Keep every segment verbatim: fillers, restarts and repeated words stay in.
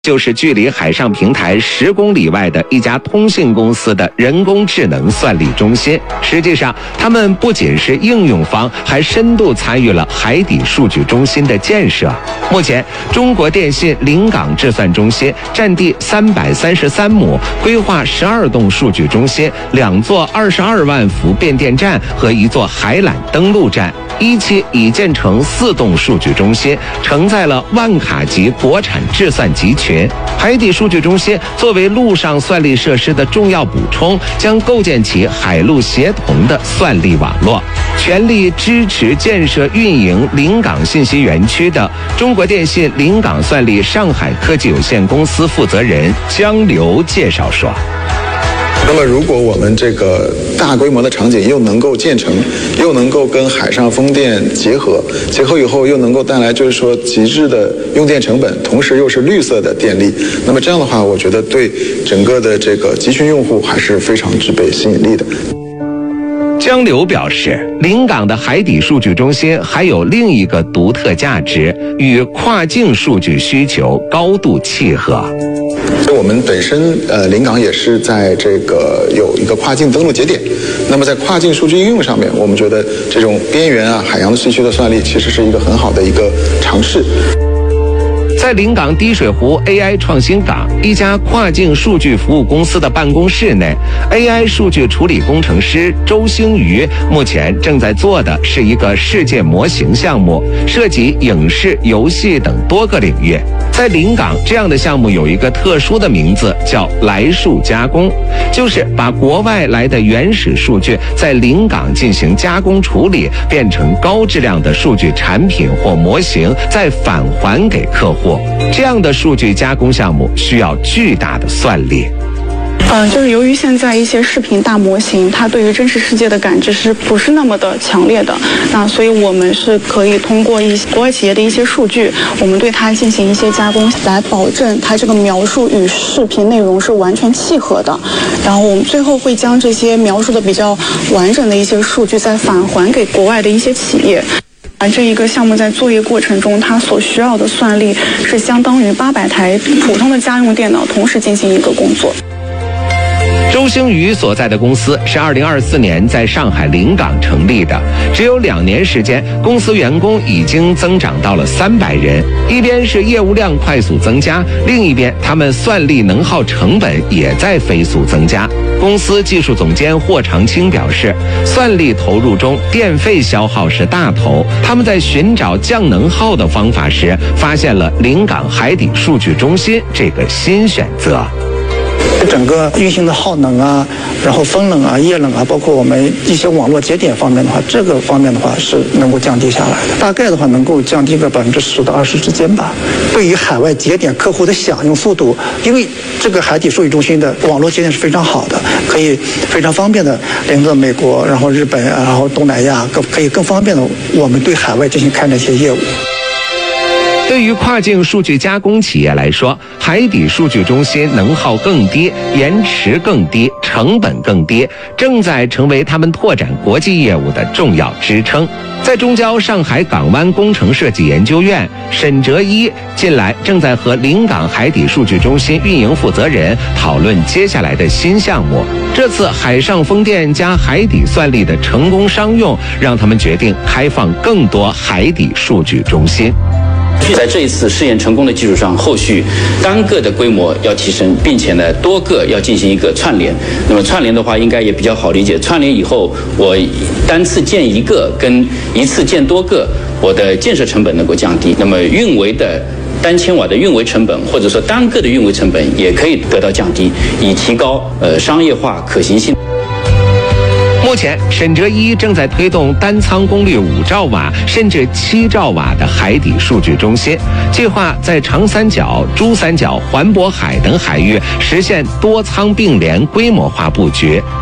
就是距离海上平台十公里外的一家通信公司的人工智能算力中心。实际上，他们不仅是应用方，还深度参与了海底数据中心的建设。目前，中国电信临港智算中心占地三百三十三亩，规划十二栋数据中心、两座二十二万伏变电站和一座海缆登陆站。一期已建成四栋数据中心，承载了万卡级国产智算集群。海底数据中心作为陆上算力设施的重要补充，将构建起海陆协同的算力网络。全力支持建设运营临港信息园区的中国电信临港算力上海科技有限公司负责人江流介绍说。 那么，如果我们这个大规模的场景又能够建成，又能够跟海上风电结合，结合以后又能够带来就是说极致的用电成本，同时又是绿色的电力，那么这样的话，我觉得对整个的这个集群用户还是非常具备吸引力的。 江流表示，临港的海底数据中心还有另一个独特价值，与跨境数据需求高度契合。 我们本身呃临港也是在这个有一个跨境登陆节点，那么在跨境数据应用上面，我们觉得这种边缘啊海洋地区的算力其实是一个很好的一个尝试。 在临港滴水湖 A I 创新港一家跨境数据服务公司的办公室内， A I 数据处理工程师周星瑜目前正在做的是一个世界模型项目，涉及影视、游戏等多个领域。在临港，这样的项目有一个特殊的名字，叫来数加工，就是把国外来的原始数据在临港进行加工处理，变成高质量的数据产品或模型，再返还给客户。这样的数据加工项目需要巨大的算力。 嗯、呃，就是由于现在一些视频大模型，它对于真实世界的感知是不是那么的强烈的？那所以我们是可以通过一些国外企业的一些数据，我们对它进行一些加工，来保证它这个描述与视频内容是完全契合的。然后我们最后会将这些描述的比较完整的一些数据再返还给国外的一些企业。而这一个项目在作业过程中，它所需要的算力是相当于八百台普通的家用电脑同时进行一个工作。 周星瑜所在的公司是二零二四年在上海临港成立的，只有两年时间，公司员工已经增长到了三百人。一边是业务量快速增加，另一边他们算力能耗成本也在飞速增加。公司技术总监霍长青表示，算力投入中电费消耗是大头，他们在寻找降能耗的方法时，发现了临港海底数据中心这个新选择。 整个运行的耗能啊，然后风冷啊、液冷啊，包括我们一些网络节点方面的话，这个方面的话是能够降低下来的，大概的话能够降低个百分之十到二十之间吧。对于海外节点客户的响应速度，因为这个海底数据中心的网络节点是非常好的，可以非常方便的连着美国，然后日本，然后东南亚，更可以更方便的我们对海外进行开展一些业务。 对于跨境数据加工企业来说，海底数据中心能耗更低，延迟更低，成本更低，正在成为他们拓展国际业务的重要支撑。在中交上海港湾工程设计研究院，沈哲一近来正在和临港海底数据中心运营负责人讨论接下来的新项目。这次海上风电加海底算力的成功商用，让他们决定开放更多海底数据中心。 在这一次试验成功的基础上，后续单个的规模要提升，并且呢多个要进行一个串联。那么串联的话应该也比较好理解，串联以后我单次建一个跟一次建多个，我的建设成本能够降低，那么运维的单千瓦的运维成本或者说单个的运维成本也可以得到降低，以提高呃商业化可行性。 目前，沈哲一正在推动单舱功率五兆瓦甚至七兆瓦的海底数据中心，计划在长三角、珠三角、环渤海等海域实现多舱并联规模化布局。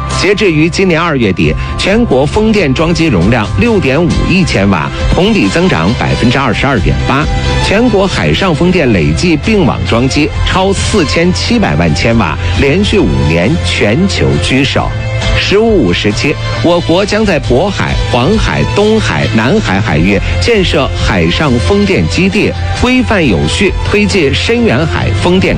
截至于今年二月底，全国风电装机容量六点五亿千瓦，同比增长百分之二十二点八。全国海上风电累计并网装机超四千七百万千瓦，连续五年全球居首。十五五时期，我国将在渤海、黄海、东海、南海海域建设海上风电基地，规范有序推进深远海风电